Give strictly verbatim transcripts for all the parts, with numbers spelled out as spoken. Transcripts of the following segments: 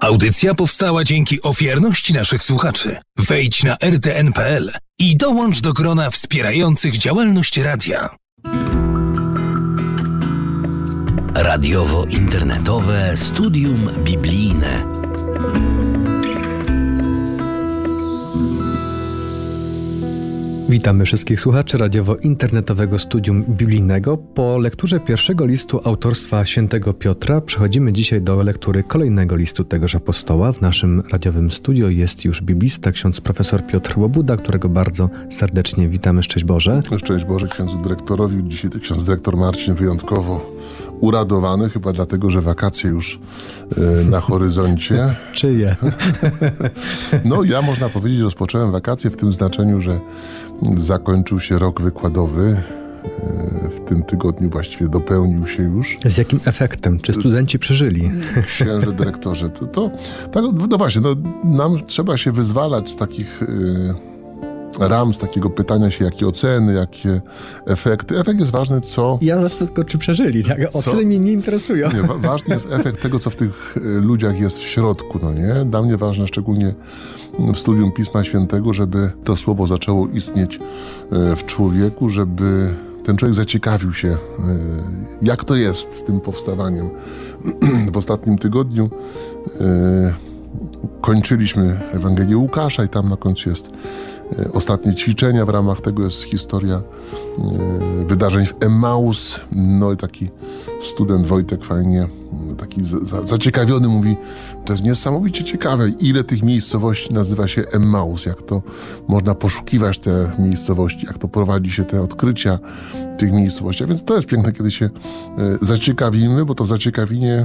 Audycja powstała dzięki ofiarności naszych słuchaczy. Wejdź na r t n kropka p l i dołącz do grona wspierających działalność radia. Radiowo-internetowe studium biblijne. Witamy wszystkich słuchaczy radiowo-internetowego studium biblijnego. Po lekturze pierwszego listu autorstwa świętego Piotra przechodzimy dzisiaj do lektury kolejnego listu tegoż apostoła. W naszym radiowym studio jest już biblista, ksiądz profesor Piotr Łobuda, którego bardzo serdecznie witamy. Szczęść Boże. Szczęść Boże księdzu dyrektorowi. Dzisiaj ksiądz dyrektor Marcin wyjątkowo uradowany, chyba dlatego, że wakacje już yy, na horyzoncie. Czyje? No ja można powiedzieć, rozpocząłem wakacje w tym znaczeniu, że zakończył się rok wykładowy. W tym tygodniu właściwie dopełnił się już. Z jakim efektem? Czy studenci przeżyli? Księże dyrektorze, to, to tak, no właśnie, no, nam trzeba się wyzwalać z takich yy, ram, z takiego pytania się, jakie oceny, jakie efekty. Efekt jest ważny, co... Ja zawsze tylko, czy przeżyli, tak? Oceny mnie nie interesują. Nie, wa- ważny jest efekt tego, co w tych ludziach jest w środku, no nie? Dla mnie ważne, szczególnie w studium Pisma Świętego, żeby to słowo zaczęło istnieć w człowieku, żeby ten człowiek zaciekawił się, jak to jest z tym powstawaniem. W ostatnim tygodniu kończyliśmy Ewangelię Łukasza i tam na końcu jest ostatnie ćwiczenia, w ramach tego jest historia wydarzeń w Emmaus. No i taki student Wojtek fajnie, taki za, zaciekawiony mówi, to jest niesamowicie ciekawe, ile tych miejscowości nazywa się Emmaus, jak to można poszukiwać te miejscowości, jak to prowadzi się te odkrycia tych miejscowości. A więc to jest piękne, kiedy się zaciekawimy, bo to zaciekawienie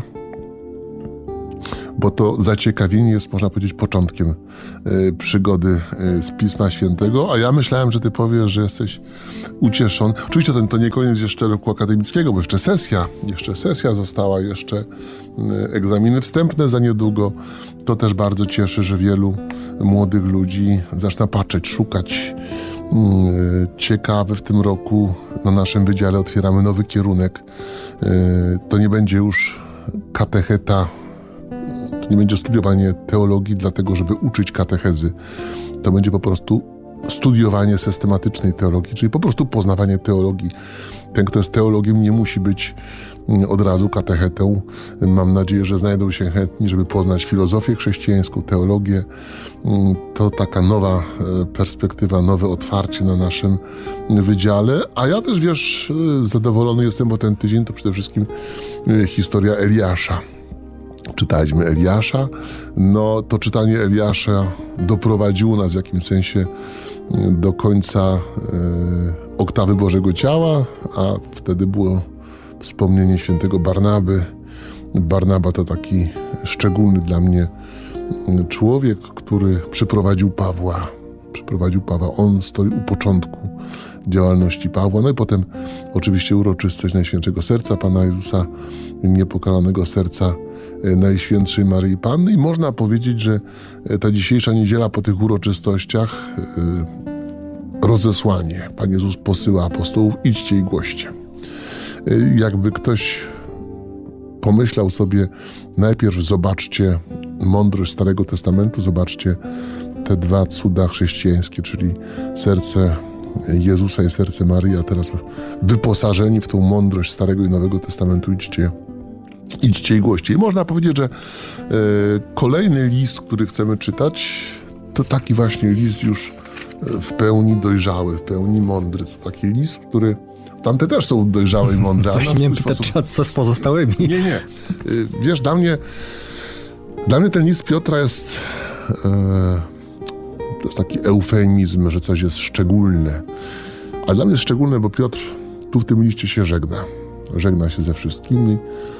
bo to zaciekawienie jest, można powiedzieć, początkiem y, przygody y, z Pisma Świętego, a ja myślałem, że ty powiesz, że jesteś ucieszony. Oczywiście to, to nie koniec jeszcze roku akademickiego, bo jeszcze sesja, jeszcze sesja została, jeszcze y, egzaminy wstępne za niedługo. To też bardzo cieszy, że wielu młodych ludzi zaczyna patrzeć, szukać. Y, ciekawe w tym roku na naszym wydziale otwieramy nowy kierunek. Y, to nie będzie już katecheta, to nie będzie studiowanie teologii dlatego, żeby uczyć katechezy. To będzie po prostu studiowanie systematycznej teologii, czyli po prostu poznawanie teologii. Ten, kto jest teologiem, nie musi być od razu katechetą. Mam nadzieję, że znajdą się chętni, żeby poznać filozofię chrześcijańską, teologię. To taka nowa perspektywa, nowe otwarcie na naszym wydziale. A ja też, wiesz, zadowolony jestem, bo ten tydzień to przede wszystkim historia Eliasza. Czytaliśmy Eliasza, no to czytanie Eliasza doprowadziło nas w jakimś sensie do końca e, oktawy Bożego Ciała, a wtedy było wspomnienie świętego Barnaby. Barnaba to taki szczególny dla mnie człowiek, który przyprowadził Pawła. Przyprowadził Pawła. On stoi u początku działalności Pawła. No i potem oczywiście uroczystość Najświętszego Serca Pana Jezusa, Niepokalanego Serca Najświętszej Maryi Panny. I można powiedzieć, że ta dzisiejsza niedziela po tych uroczystościach yy, rozesłanie. Pan Jezus posyła apostołów, idźcie i głoście. Yy, jakby ktoś pomyślał sobie, najpierw zobaczcie mądrość Starego Testamentu, zobaczcie te dwa cuda chrześcijańskie, czyli serce Jezusa i serce Maryi, a teraz wyposażeni w tą mądrość Starego i Nowego Testamentu idźcie Idźcie i głoście. I można powiedzieć, że e, kolejny list, który chcemy czytać, to taki właśnie list już w pełni dojrzały, w pełni mądry. To taki list, który... Tamte też są dojrzałe i mądre. Właśnie nie wiem, sposób... co z pozostałymi. Nie, nie. E, wiesz, dla mnie, dla mnie ten list Piotra jest... E, to jest taki eufemizm, że coś jest szczególne. Ale dla mnie jest szczególne, bo Piotr tu w tym liście się żegna. Żegna się ze wszystkimi.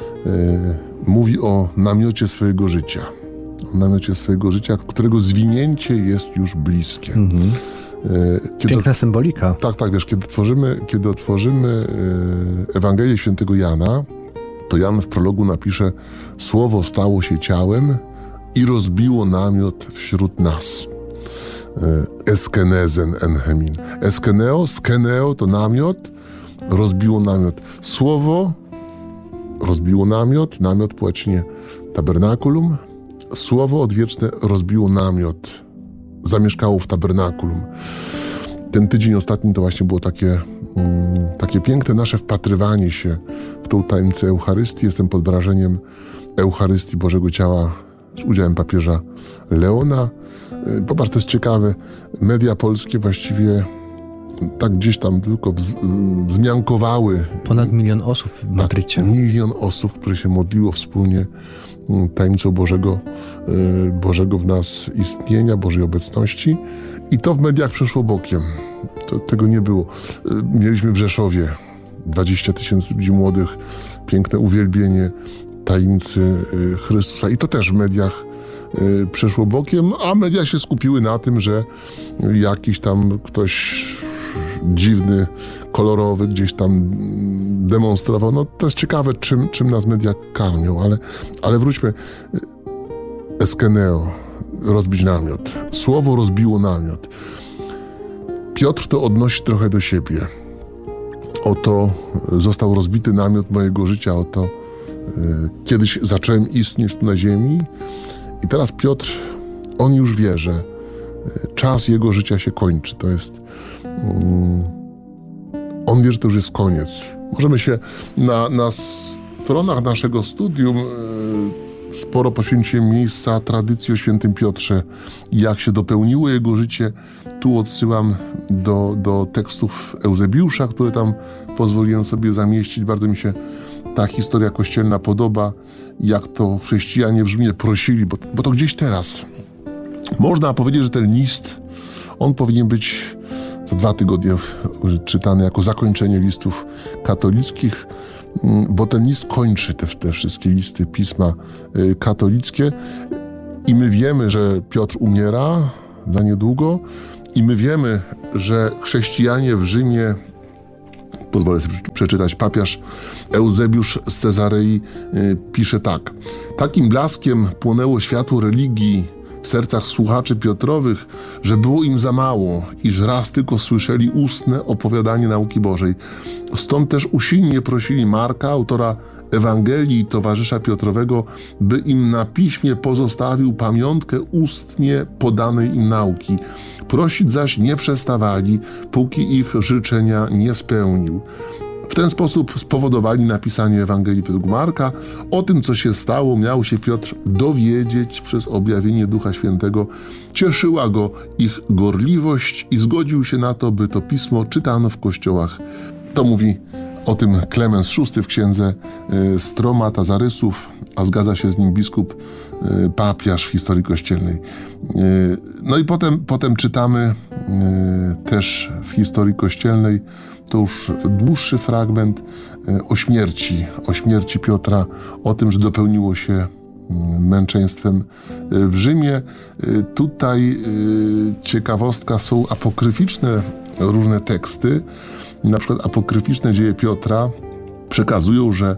Mówi o namiocie swojego życia. O namiocie swojego życia, którego zwinięcie jest już bliskie. Mhm. Kiedy, Piękna symbolika. Tak, tak, wiesz, kiedy tworzymy, kiedy otworzymy Ewangelię Świętego Jana, to Jan w prologu napisze: Słowo stało się ciałem i rozbiło namiot wśród nas. Eskenezen enhemin. Eskeneo, skeneo to namiot, rozbiło namiot. Słowo rozbiło namiot, namiot po łacinie tabernaculum, Słowo odwieczne rozbiło namiot, zamieszkało w tabernakulum. Ten tydzień ostatni to właśnie było takie, mm, takie piękne nasze wpatrywanie się w tą tajemnicę Eucharystii. Jestem pod wrażeniem Eucharystii Bożego Ciała z udziałem papieża Leona. Popatrz, to jest ciekawe, media polskie właściwie tak gdzieś tam tylko wz, wzmiankowały. Ponad milion osób w Madrycie. Tak, milion osób, które się modliło wspólnie tajemnicą Bożego, Bożego w nas istnienia, Bożej obecności. I to w mediach przeszło bokiem. To, tego nie było. Mieliśmy w Rzeszowie dwadzieścia tysięcy ludzi młodych, piękne uwielbienie tajemnicy Chrystusa. I to też w mediach przeszło bokiem, a media się skupiły na tym, że jakiś tam ktoś dziwny, kolorowy gdzieś tam demonstrował. No to jest ciekawe, czym, czym nas media karmią, ale, ale wróćmy. Eskeneo, rozbić namiot. Słowo rozbiło namiot. Piotr to odnosi trochę do siebie. Oto został rozbity namiot mojego życia, oto y, kiedyś zacząłem istnieć tu na ziemi i teraz Piotr, on już wie, że czas jego życia się kończy. To jest... Mm, on wie, że to już jest koniec. Możemy się na, na stronach naszego studium y, sporo poświęciłem miejsca tradycji o świętym Piotrze i jak się dopełniło jego życie. Tu odsyłam do, do tekstów Eusebiusza, które tam pozwoliłem sobie zamieścić. Bardzo mi się ta historia kościelna podoba, jak to chrześcijanie w Rzymie prosili, bo, bo to gdzieś teraz. Można powiedzieć, że ten list, on powinien być za dwa tygodnie czytany jako zakończenie listów katolickich, bo ten list kończy te, te wszystkie listy pisma katolickie i my wiemy, że Piotr umiera za niedługo i my wiemy, że chrześcijanie w Rzymie, pozwolę sobie przeczytać, papież Eusebiusz z Cezarei pisze tak. Takim blaskiem płonęło światło religii w sercach słuchaczy Piotrowych, że było im za mało, iż raz tylko słyszeli ustne opowiadanie nauki Bożej. Stąd też usilnie prosili Marka, autora Ewangelii i towarzysza Piotrowego, by im na piśmie pozostawił pamiątkę ustnie podanej im nauki. Prosić zaś nie przestawali, póki ich życzenia nie spełnił. W ten sposób spowodowali napisanie Ewangelii według Marka. O tym, co się stało, miał się Piotr dowiedzieć przez objawienie Ducha Świętego. Cieszyła go ich gorliwość i zgodził się na to, by to pismo czytano w kościołach. To mówi o tym Klemens szósty w księdze Stroma Tazarysów, a zgadza się z nim biskup Papiarz w historii kościelnej. No i potem, potem czytamy też w historii kościelnej, to już dłuższy fragment o śmierci, o śmierci Piotra, o tym, że dopełniło się męczeństwem w Rzymie. Tutaj ciekawostka, są apokryficzne różne teksty, na przykład apokryficzne dzieje Piotra przekazują, że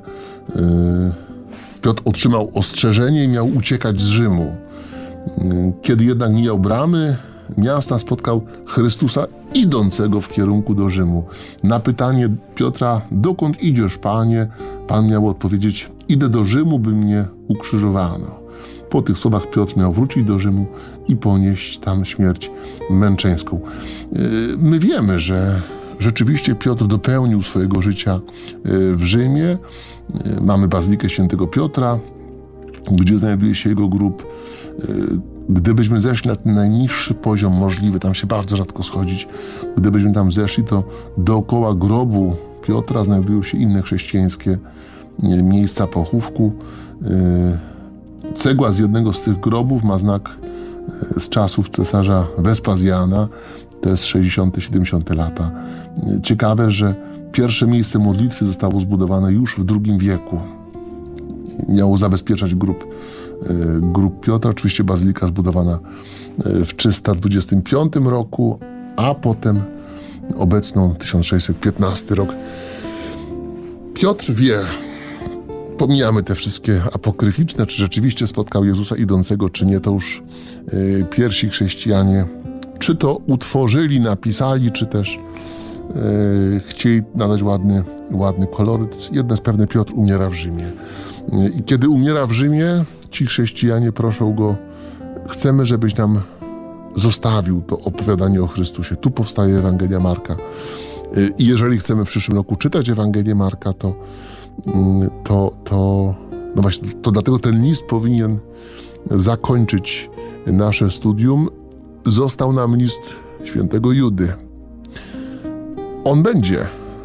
Piotr otrzymał ostrzeżenie i miał uciekać z Rzymu. Kiedy jednak mijał bramy miasta, spotkał Chrystusa idącego w kierunku do Rzymu. Na pytanie Piotra, dokąd idziesz, Panie? Pan miał odpowiedzieć, idę do Rzymu, by mnie ukrzyżowano. Po tych słowach Piotr miał wrócić do Rzymu i ponieść tam śmierć męczeńską. My wiemy, że rzeczywiście Piotr dopełnił swojego życia w Rzymie. Mamy Bazylikę Świętego Piotra, gdzie znajduje się jego grób. Gdybyśmy zeszli na ten najniższy poziom możliwy, tam się bardzo rzadko schodzić, gdybyśmy tam zeszli, to dookoła grobu Piotra znajdują się inne chrześcijańskie miejsca pochówku. Cegła z jednego z tych grobów ma znak z czasów cesarza Wespazjana, to jest sześćdziesiąte siedemdziesiąte lata. Ciekawe, że pierwsze miejsce modlitwy zostało zbudowane już w drugim wieku. Miało zabezpieczać grób, grób Piotra. Oczywiście bazylika zbudowana w trzysta dwudziestym piątym roku, a potem obecną tysiąc sześćset piętnasty rok. Piotr wie, pomijamy te wszystkie apokryficzne, czy rzeczywiście spotkał Jezusa idącego, czy nie, to już y, pierwsi chrześcijanie czy to utworzyli, napisali, czy też y, chcieli nadać ładny, ładny koloryt. Jedno jest pewne, Piotr umiera w Rzymie. I kiedy umiera w Rzymie, ci chrześcijanie proszą go, chcemy, żebyś nam zostawił to opowiadanie o Chrystusie. Tu powstaje Ewangelia Marka. I jeżeli chcemy w przyszłym roku czytać Ewangelię Marka, to, to, to, no właśnie, to dlatego ten list powinien zakończyć nasze studium. Został nam list świętego Judy. On będzie,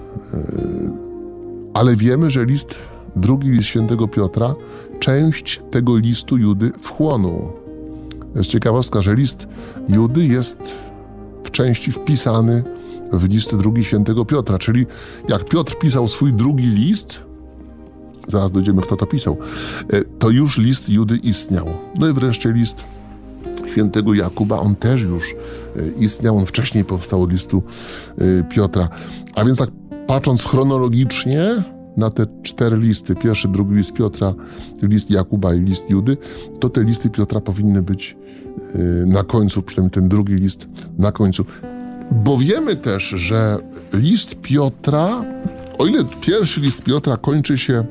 ale wiemy, że list, drugi list świętego Piotra, część tego listu Judy wchłonął. To jest ciekawostka, że list Judy jest w części wpisany w list drugi świętego Piotra, czyli jak Piotr pisał swój drugi list, zaraz dojdziemy, kto to pisał, to już list Judy istniał. No i wreszcie list świętego Jakuba, on też już istniał, on wcześniej powstał od listu Piotra. A więc tak patrząc chronologicznie na te cztery listy, pierwszy, drugi list Piotra, list Jakuba i list Judy, to te listy Piotra powinny być na końcu, przynajmniej ten drugi list na końcu. Bo wiemy też, że list Piotra, o ile pierwszy list Piotra kończy się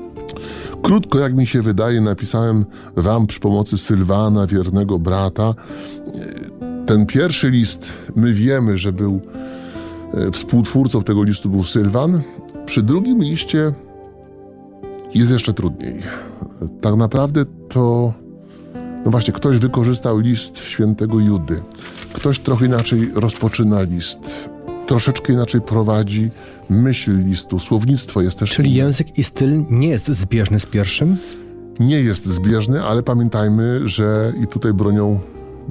krótko, jak mi się wydaje, napisałem wam przy pomocy Sylwana, wiernego brata. Ten pierwszy list, my wiemy, że był współtwórcą tego listu był Sylwan. Przy drugim liście jest jeszcze trudniej. Tak naprawdę to, no właśnie, ktoś wykorzystał list świętego Judy. Ktoś trochę inaczej rozpoczyna list. Troszeczkę inaczej prowadzi myśl listu. Słownictwo jest też... Czyli język i styl nie jest zbieżny z pierwszym? Nie jest zbieżny, ale pamiętajmy, że i tutaj bronią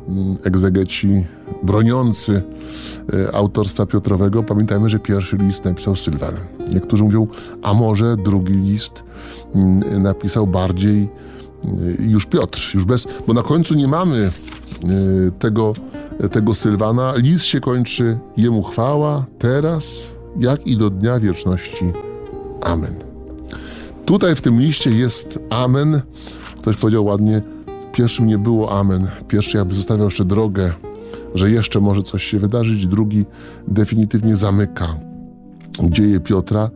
egzegeci broniący autorstwa Piotrowego, pamiętajmy, że pierwszy list napisał Sylwan. Niektórzy mówią, a może drugi list napisał bardziej już Piotr, już bez, bo na końcu nie mamy tego, tego Sylwana. List się kończy, jemu chwała, teraz, jak i do dnia wieczności. Amen. Tutaj w tym liście jest amen. Ktoś powiedział ładnie, w pierwszym nie było amen. Pierwszy jakby zostawiał jeszcze drogę, że jeszcze może coś się wydarzyć. Drugi definitywnie zamyka dzieje Piotra.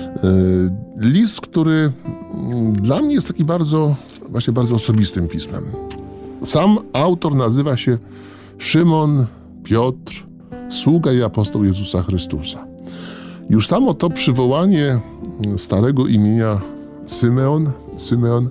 List, który dla mnie jest taki bardzo, właśnie bardzo osobistym pismem. Sam autor nazywa się Szymon Piotr, sługa i apostoł Jezusa Chrystusa. Już samo to przywołanie starego imienia Symeon, Symeon,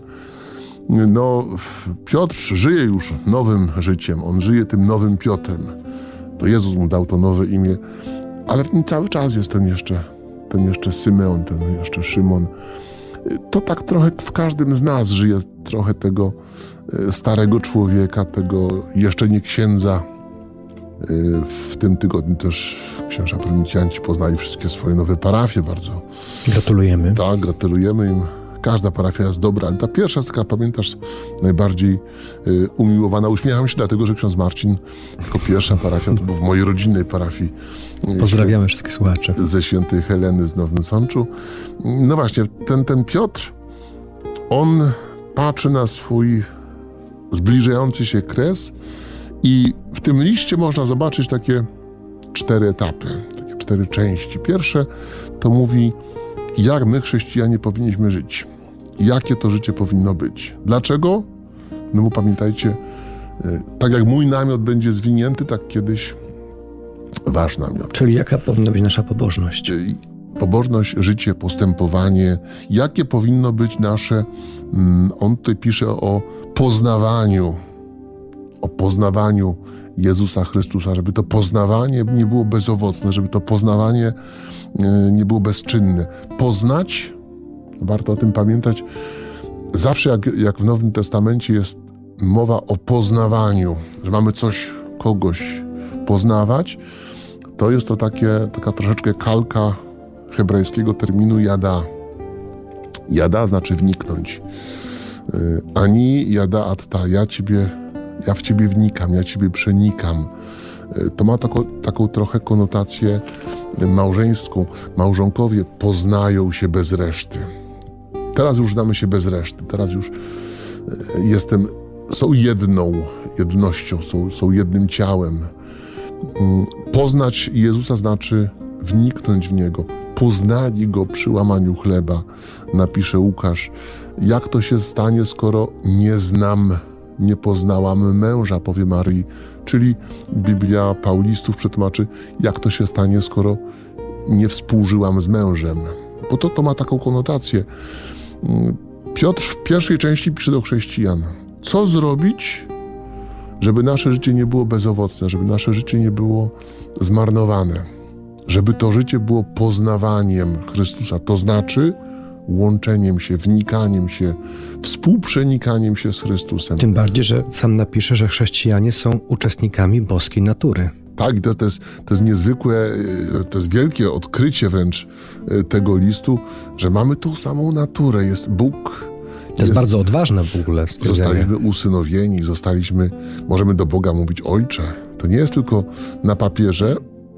no Piotr żyje już nowym życiem, on żyje tym nowym Piotrem. To Jezus mu dał to nowe imię, ale w nim cały czas jest ten jeszcze, ten jeszcze Symeon, ten jeszcze Szymon. To tak trochę w każdym z nas żyje trochę tego starego człowieka, tego jeszcze nie księdza. W tym tygodniu też księża prowincjanci poznali wszystkie swoje nowe parafie. Bardzo gratulujemy. Tak, gratulujemy im. Każda parafia jest dobra, ale ta pierwsza jest taka, pamiętasz, najbardziej y, umiłowana. Uśmiecham się dlatego, że ksiądz Marcin jako pierwsza parafia, to był w mojej rodzinnej parafii. Pozdrawiamy wszystkich słuchaczy. Ze świętej Heleny z Nowym Sączu. No właśnie, ten, ten Piotr, on patrzy na swój zbliżający się kres i w tym liście można zobaczyć takie cztery etapy, takie cztery części. Pierwsze to mówi, jak my, chrześcijanie, powinniśmy żyć. Jakie to życie powinno być. Dlaczego? No bo pamiętajcie, tak jak mój namiot będzie zwinięty, tak kiedyś wasz namiot. Czyli jaka powinna być nasza pobożność? Pobożność, życie, postępowanie. Jakie powinno być nasze... On tutaj pisze o poznawaniu, o poznawaniu Jezusa Chrystusa, żeby to poznawanie nie było bezowocne, żeby to poznawanie nie było bezczynne. Poznać, warto o tym pamiętać, zawsze jak, jak w Nowym Testamencie jest mowa o poznawaniu, że mamy coś, kogoś poznawać, to jest to takie, taka troszeczkę kalka hebrajskiego terminu jada. Jada znaczy wniknąć. Ani jada atta, ja ciebie, ja w ciebie wnikam, ja ciebie przenikam. To ma taką, taką trochę konotację małżeńską. Małżonkowie poznają się bez reszty. Teraz już znamy się bez reszty. Teraz już jestem, są jedną jednością, są, są jednym ciałem. Poznać Jezusa znaczy wniknąć w Niego. Poznali Go przy łamaniu chleba, napisze Łukasz Jak to się stanie, skoro nie znam, nie poznałam męża, powie Maryi. Czyli Biblia Paulistów przetłumaczy, jak to się stanie, skoro nie współżyłam z mężem. Bo to, to ma taką konotację. Piotr w pierwszej części pisze do chrześcijan. Co zrobić, żeby nasze życie nie było bezowocne, żeby nasze życie nie było zmarnowane, żeby to życie było poznawaniem Chrystusa, to znaczy łączeniem się, wnikaniem się, współprzenikaním się z Chrystusem. Tym bardziej, że sam napisze, że chrześcijanie są uczestnikami boskiej natury. Tak, to, to, jest, to jest niezwykłe, to jest wielkie odkrycie wręcz tego listu, że mamy tą samą naturę. Jest Bóg. To jest, jest bardzo odważne w ogóle stwierdzenie. Zostaliśmy usynowieni, zostaliśmy, możemy do Boga mówić Ojcze. To nie jest tylko na papierze,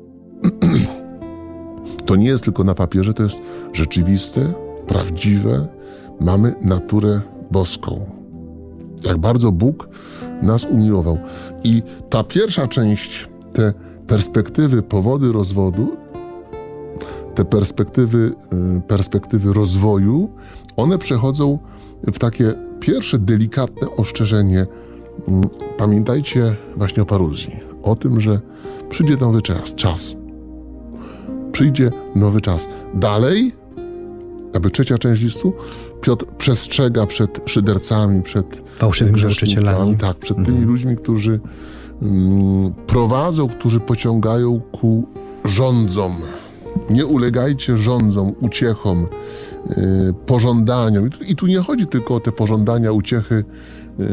to nie jest tylko na papierze, to jest rzeczywiste, prawdziwe. Mamy naturę boską. Jak bardzo Bóg nas umiłował. I ta pierwsza część, te perspektywy, powody rozwodu, te perspektywy, perspektywy rozwoju, one przechodzą w takie pierwsze delikatne ostrzeżenie. Pamiętajcie właśnie o paruzji, o tym, że przyjdzie nowy czas, czas. Przyjdzie nowy czas. Dalej, jakby trzecia część listu, Piotr przestrzega przed szydercami, przed fałszywymi nauczycielami. Tak, przed tymi mhm. ludźmi, którzy mm, prowadzą, którzy pociągają ku rządzom. Nie ulegajcie rządzom, uciechom, yy, pożądaniom. I tu, I tu nie chodzi tylko o te pożądania, uciechy yy,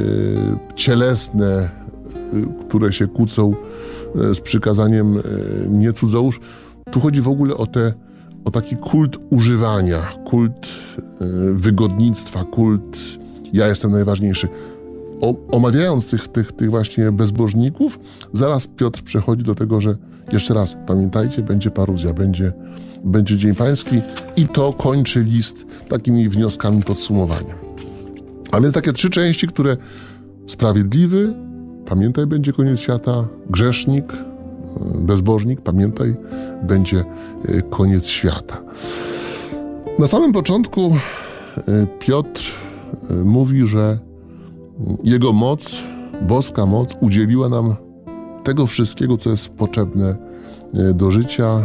cielesne, yy, które się kłócą yy, z przykazaniem yy, nie cudzołóż. Tu chodzi w ogóle o, te, o taki kult używania, kult yy, wygodnictwa, kult ja jestem najważniejszy. O, omawiając tych, tych, tych właśnie bezbożników, zaraz Piotr przechodzi do tego, że jeszcze raz, pamiętajcie, będzie paruzja, będzie, będzie Dzień Pański i to kończy list takimi wnioskami podsumowania. A więc takie trzy części, które sprawiedliwy, pamiętaj, będzie koniec świata, grzesznik, bezbożnik, pamiętaj, będzie koniec świata. Na samym początku Piotr mówi, że jego moc, boska moc udzieliła nam tego wszystkiego, co jest potrzebne do życia,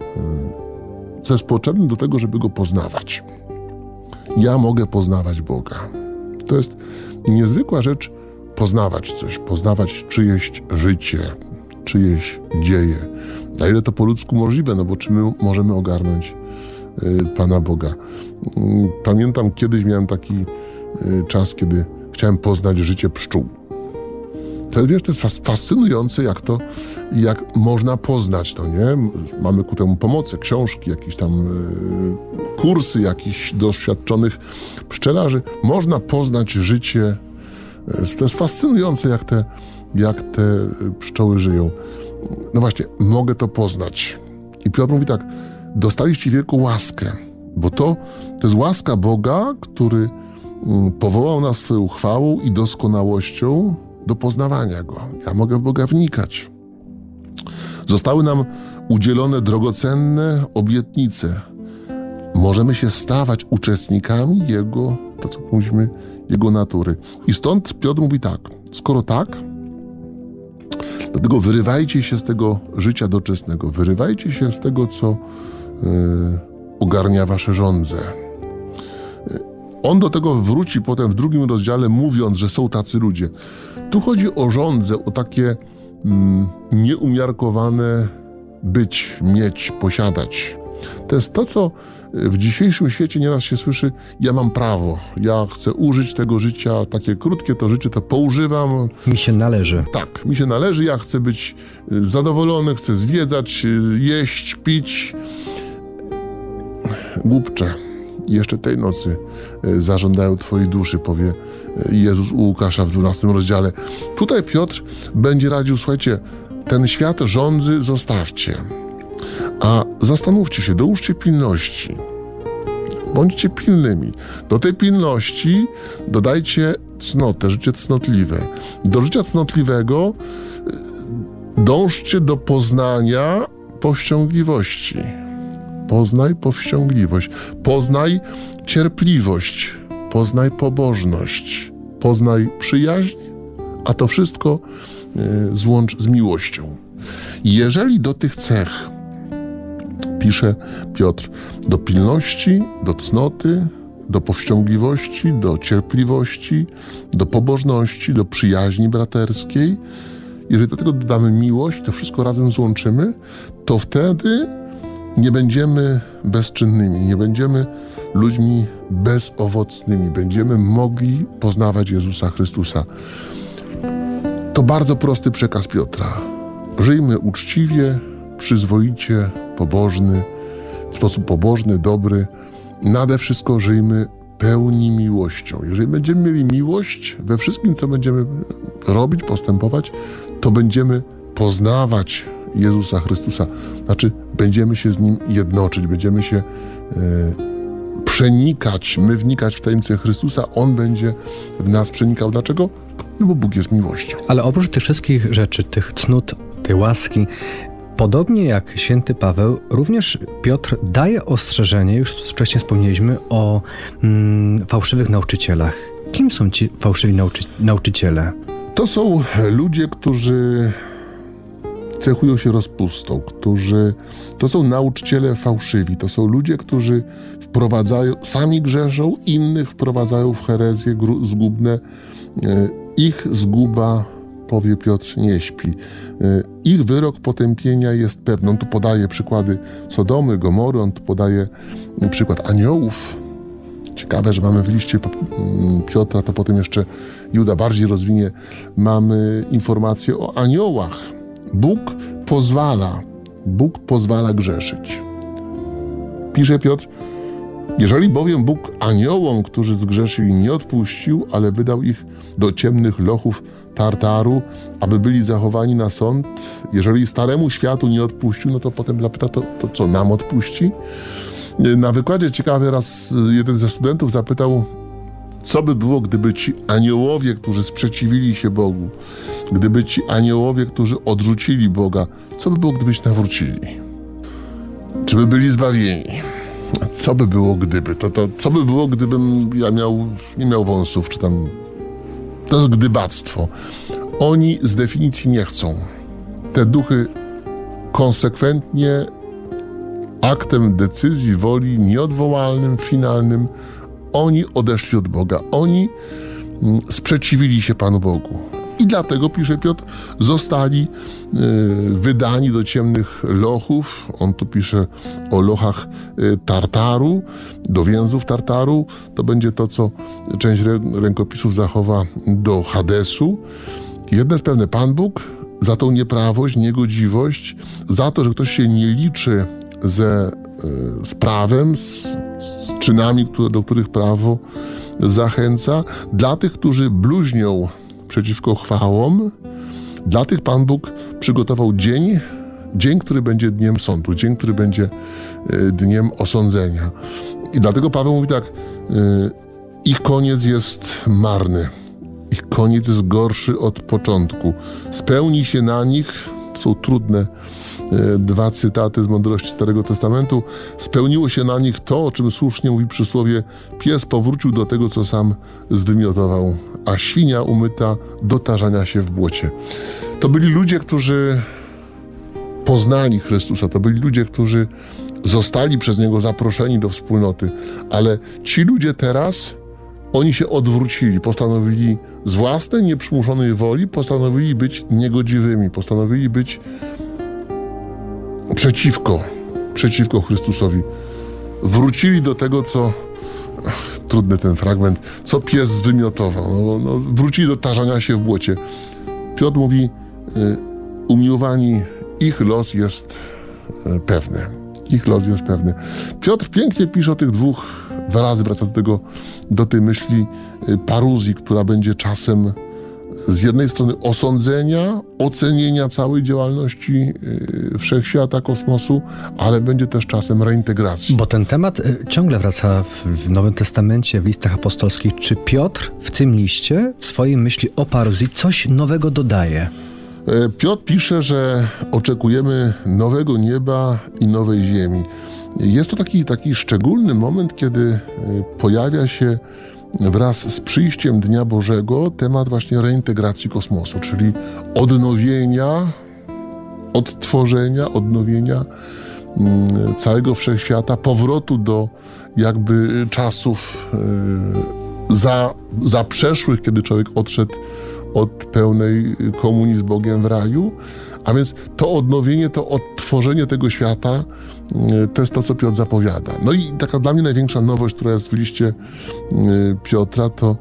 co jest potrzebne do tego, żeby Go poznawać. Ja mogę poznawać Boga. To jest niezwykła rzecz poznawać coś, poznawać czyjeś życie, czyjeś dzieje. Na ile to po ludzku możliwe, no bo czy my możemy ogarnąć Pana Boga. Pamiętam, kiedyś miałem taki czas, kiedy chciałem poznać życie pszczół. To, wiesz, to jest fascynujące, jak to, jak można poznać to, nie? Mamy ku temu pomoce, książki, jakieś tam y, kursy jakichś doświadczonych pszczelarzy. Można poznać życie. To jest fascynujące, jak te, jak te pszczoły żyją. No właśnie, mogę to poznać. I Piotr mówi tak, dostaliście wielką łaskę, bo to, to jest łaska Boga, który powołał nas swoją chwałą i doskonałością do poznawania Go. Ja mogę w Boga wnikać. Zostały nam udzielone drogocenne obietnice. Możemy się stawać uczestnikami Jego, to co mówimy, Jego natury. I stąd Piotr mówi tak, skoro tak, dlatego wyrywajcie się z tego życia doczesnego, wyrywajcie się z tego, co yy, ogarnia wasze żądze. On do tego wróci potem w drugim rozdziale, mówiąc, że są tacy ludzie. Tu chodzi o żądzę, o takie mm, nieumiarkowane być, mieć, posiadać. To jest to, co w dzisiejszym świecie nieraz się słyszy, ja mam prawo, ja chcę użyć tego życia, takie krótkie to życie, to poużywam. Mi się należy. Tak, mi się należy, ja chcę być zadowolony, chcę zwiedzać, jeść, pić. Głupcze. I jeszcze tej nocy zażądają twojej duszy, powie Jezus u Łukasza w dwunastym rozdziale. Tutaj Piotr będzie radził, słuchajcie, ten świat żądzy zostawcie, a zastanówcie się, dołóżcie pilności. Bądźcie pilnymi. Do tej pilności dodajcie cnotę, życie cnotliwe. Do życia cnotliwego dążcie do poznania powściągliwości. Poznaj powściągliwość. Poznaj cierpliwość. poznaj pobożność, poznaj przyjaźń, a to wszystko y, złącz z miłością. Jeżeli do tych cech, pisze Piotr, do pilności, do cnoty, do powściągliwości, do cierpliwości, do pobożności, do przyjaźni braterskiej, jeżeli do tego dodamy miłość, to wszystko razem złączymy, to wtedy nie będziemy bezczynnymi, nie będziemy ludźmi bezowocnymi. Będziemy mogli poznawać Jezusa Chrystusa. To bardzo prosty przekaz Piotra. Żyjmy uczciwie, przyzwoicie, pobożny, w sposób pobożny, dobry. Nade wszystko żyjmy pełni miłością. Jeżeli będziemy mieli miłość we wszystkim, co będziemy robić, postępować, to będziemy poznawać Jezusa Chrystusa. Znaczy, będziemy się z Nim jednoczyć, będziemy się e, przenikać, my wnikać w tajemnicę Chrystusa, On będzie w nas przenikał. Dlaczego? No bo Bóg jest miłością. Ale oprócz tych wszystkich rzeczy, tych cnót, tej łaski, podobnie jak święty Paweł, również Piotr daje ostrzeżenie, już wcześniej wspomnieliśmy o mm, fałszywych nauczycielach. Kim są ci fałszywi nauczy- nauczyciele? To są ludzie, którzy cechują się rozpustą, którzy, to są nauczyciele fałszywi, to są ludzie, którzy wprowadzają, sami grzeszą, innych wprowadzają w herezje gru, zgubne. Ich zguba, powie Piotr, nie śpi. Ich wyrok potępienia jest pewny. On tu podaje przykłady Sodomy, Gomory, on tu podaje przykład aniołów. Ciekawe, że mamy w liście Piotra, to potem jeszcze Juda bardziej rozwinie, mamy informację o aniołach. Bóg pozwala, Bóg pozwala grzeszyć. Pisze Piotr, jeżeli bowiem Bóg aniołom, którzy zgrzeszyli, nie odpuścił, ale wydał ich do ciemnych lochów Tartaru, aby byli zachowani na sąd, jeżeli staremu światu nie odpuścił, no to potem zapyta, to, to co, nam odpuści? Na wykładzie ciekawie raz jeden ze studentów zapytał, co by było, gdyby ci aniołowie, którzy sprzeciwili się Bogu, gdyby ci aniołowie, którzy odrzucili Boga, co by było, gdybyś nawrócili? Czy by byli zbawieni? Co by było, gdyby? To, to, co by było, gdybym ja miał, nie miał wąsów, czy tam... To jest gdybactwo. Oni z definicji nie chcą. Te duchy konsekwentnie aktem decyzji, woli nieodwołalnym, finalnym, oni odeszli od Boga. Oni sprzeciwili się Panu Bogu. I dlatego, pisze Piotr, zostali y, wydani do ciemnych lochów. On tu pisze o lochach y, Tartaru, do więzów Tartaru. To będzie to, co część rę- rękopisów zachowa do Hadesu. Jedno jest pewne, Pan Bóg za tą nieprawość, niegodziwość, za to, że ktoś się nie liczy ze, y, z prawem, z, z czynami, które, do których prawo zachęca, dla tych, którzy bluźnią przeciwko chwałom, dla tych Pan Bóg przygotował dzień, dzień, który będzie dniem sądu, dzień, który będzie y, dniem osądzenia. I dlatego Paweł mówi tak, y, ich koniec jest marny, ich koniec jest gorszy od początku. Spełni się na nich, są trudne y, dwa cytaty z mądrości Starego Testamentu, spełniło się na nich to, o czym słusznie mówi przysłowie, pies powrócił do tego, co sam zwymiotował, a świnia umyta do tarzania się w błocie. To byli ludzie, którzy poznali Chrystusa, to byli ludzie, którzy zostali przez Niego zaproszeni do wspólnoty, ale ci ludzie teraz, oni się odwrócili, postanowili z własnej nieprzymuszonej woli, postanowili być niegodziwymi, postanowili być przeciwko, przeciwko Chrystusowi. Wrócili do tego, co Ach, trudny ten fragment, co pies zwymiotował. No, no, wrócili do tarzania się w błocie. Piotr mówi, y, umiłowani, ich los jest y, pewny. Ich los jest pewny. Piotr pięknie pisze o tych dwóch, dwa razy wraca do tego, do tej myśli y, paruzji, która będzie czasem z jednej strony osądzenia, ocenienia całej działalności yy, wszechświata, kosmosu, ale będzie też czasem reintegracji. Bo ten temat y, ciągle wraca w, w Nowym Testamencie, w listach apostolskich. Czy Piotr w tym liście, w swojej myśli o paruzji, coś nowego dodaje? Yy, Piotr pisze, że oczekujemy nowego nieba i nowej ziemi. Jest to taki, taki szczególny moment, kiedy yy, pojawia się wraz z przyjściem Dnia Bożego temat właśnie reintegracji kosmosu, czyli odnowienia, odtworzenia, odnowienia całego wszechświata, powrotu do jakby czasów za, za przeszłych, kiedy człowiek odszedł od pełnej komunii z Bogiem w raju. A więc to odnowienie, to odtworzenie tego świata, to jest to, co Piotr zapowiada. No i taka dla mnie największa nowość, która jest w liście Piotra, to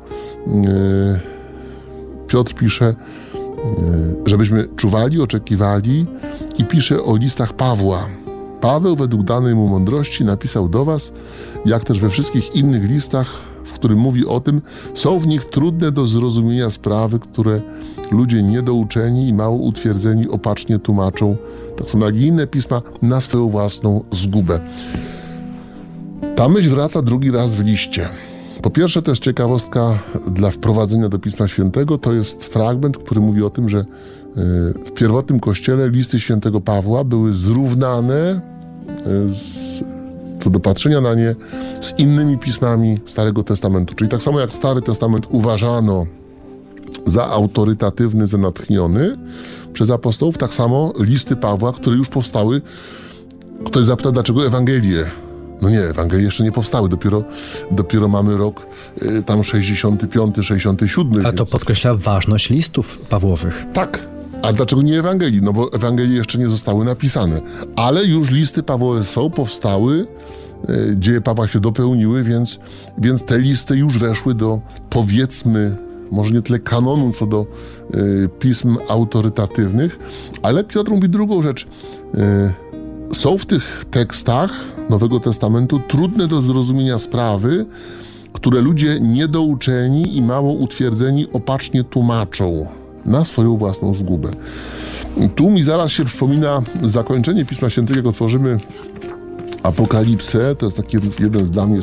Piotr pisze, żebyśmy czuwali, oczekiwali, i pisze o listach Pawła. Paweł według danej mu mądrości napisał do was, jak też we wszystkich innych listach, w którym mówi o tym, są w nich trudne do zrozumienia sprawy, które ludzie niedouczeni i mało utwierdzeni opacznie tłumaczą, tak samo jak i inne pisma, na swoją własną zgubę. Ta myśl wraca drugi raz w liście. Po pierwsze, to jest ciekawostka dla wprowadzenia do Pisma Świętego. To jest fragment, który mówi o tym, że w pierwotnym Kościele listy świętego Pawła były zrównane z, co do patrzenia na nie z innymi pismami Starego Testamentu. Czyli tak samo jak Stary Testament uważano za autorytatywny, za natchniony przez apostołów, tak samo listy Pawła, które już powstały. Ktoś zapyta, dlaczego Ewangelie? No nie, Ewangelie jeszcze nie powstały, dopiero, dopiero mamy rok y, tam sześćdziesiąty piąty, sześćdziesiąty siódmy. A więc... to podkreśla ważność listów Pawłowych. Tak. A dlaczego nie Ewangelii? No bo Ewangelie jeszcze nie zostały napisane. Ale już listy Pawłowe są, powstały, y, dzieje Pawła się dopełniły, więc, więc te listy już weszły do, powiedzmy, może nie tyle kanonu, co do y, pism autorytatywnych. Ale Piotr mówi drugą rzecz. Y, Są w tych tekstach Nowego Testamentu trudne do zrozumienia sprawy, które ludzie niedouczeni i mało utwierdzeni opacznie tłumaczą na swoją własną zgubę. Tu mi zaraz się przypomina zakończenie Pisma Świętego, jak otworzymy Apokalipsę. To jest taki jeden z dla mnie